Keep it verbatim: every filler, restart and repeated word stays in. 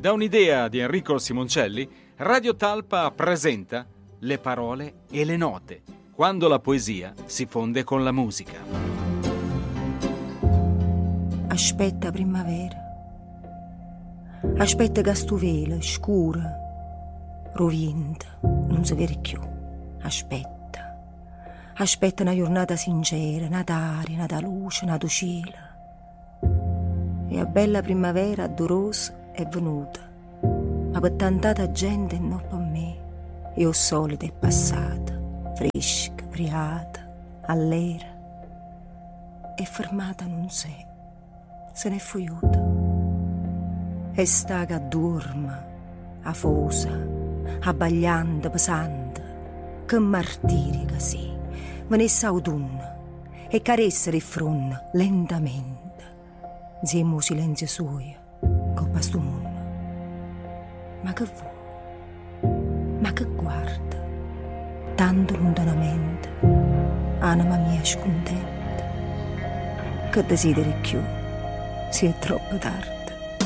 Da un'idea di Enrico Simoncelli, Radio Talpa presenta Le parole e le note, quando la poesia si fonde con la musica. Aspetta primavera, aspetta che stu velo scura, rovinta, non si vede più. Aspetta, aspetta una giornata sincera, una d'aria, una da luce, una da cielo. E a bella primavera dolorosa è venuta, ma per tantata gente e non per me. Io solita è passata, fresca, friata, allegra, e fermata non sei, se n'è fuiuta. E sta che dorma, afosa, abbagliante, pesante, che martirio che sì, venisse autunno e caressa il fronte lentamente, insieme al silenzio suo, coppa sto mondo. Ma che vuoi? Ma che guarda, tanto lontanamente, anima mia scontenta, che desideri più, si è troppo tardi.